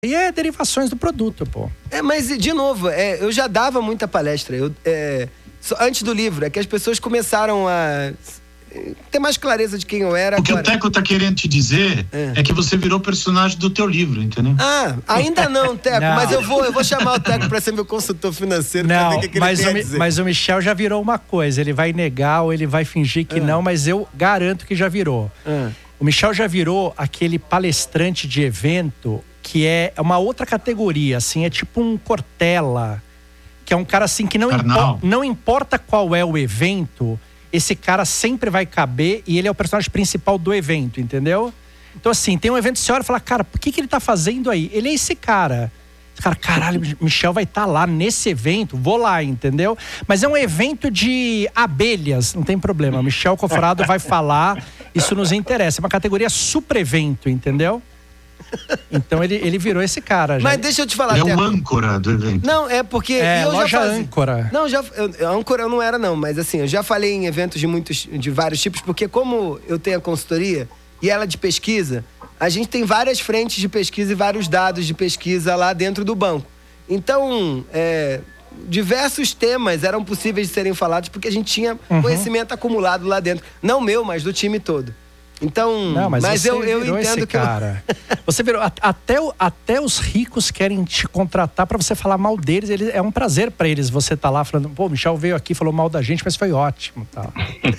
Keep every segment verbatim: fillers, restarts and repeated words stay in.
E é derivações do produto, pô. É, mas, de novo, é, eu já dava muita palestra. Eu, é, só, antes do livro, é que as pessoas começaram a ter mais clareza de quem eu era. O que agora. o Teco tá querendo te dizer é. é que você virou personagem do teu livro, entendeu? Ah, ainda não, Teco, não. mas eu vou, eu vou chamar o Teco pra ser meu consultor financeiro. Não, pra ver o que que mas, ele o, tem a dizer. mas o Michel já virou uma coisa, ele vai negar ou ele vai fingir que ah. não, mas eu garanto que já virou. Ah. O Michel já virou aquele palestrante de evento que é uma outra categoria, assim, é tipo um Cortella, que é um cara assim que não, impo- não importa qual é o evento, esse cara sempre vai caber e ele é o personagem principal do evento, entendeu? Então assim, tem um evento que você olha e fala, cara, por que que ele tá fazendo aí? Ele é esse cara. Esse cara, caralho, Michel vai estar tá lá nesse evento, vou lá, entendeu? Mas é um evento de abelhas, não tem problema. O Michel Coforado vai falar, isso nos interessa. É uma categoria super evento, entendeu? Então ele, ele virou esse cara. Já. Mas deixa eu te falar. Ele é o âncora do evento. Não, é porque é, eu loja já fazia... âncora. Não, já, eu, âncora eu não era não, mas assim, eu já falei em eventos de muitos, de vários tipos, porque como eu tenho a consultoria e ela de pesquisa, a gente tem várias frentes de pesquisa e vários dados de pesquisa lá dentro do banco. Então, é, diversos temas eram possíveis de serem falados porque a gente tinha uhum. conhecimento acumulado lá dentro. Não meu, mas do time todo. Então, não, mas, mas eu, eu entendo que cara. Eu... Você virou até, até os ricos querem te contratar pra você falar mal deles. Eles, é um prazer pra eles você tá lá falando, pô, o Michel veio aqui, falou mal da gente, mas foi ótimo, tal.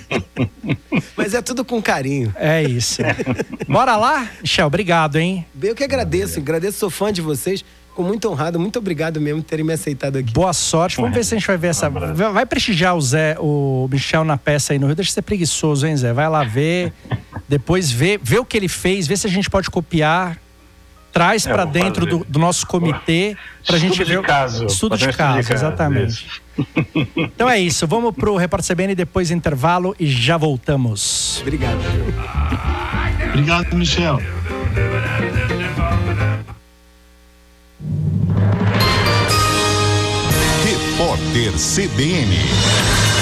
Mas é tudo com carinho. É isso. Bora lá, Michel, obrigado, hein? Eu que agradeço, agradeço, sou fã de vocês. Fico muito honrado, muito obrigado mesmo por terem me aceitado aqui. Boa sorte, vamos ver se a gente vai ver essa... Vai prestigiar o Zé, o Michel na peça aí no Rio, deixa de ser preguiçoso, hein, Zé? Vai lá ver, depois vê, vê o que ele fez, vê se a gente pode copiar, traz é, pra dentro do, do nosso comitê, pra estudo gente ver... De caso. Estudo de caso. Estudo de caso, exatamente. Então é isso, vamos pro Repórter C B N, depois intervalo e já voltamos. Obrigado. Obrigado, Michel. Repórter C B N.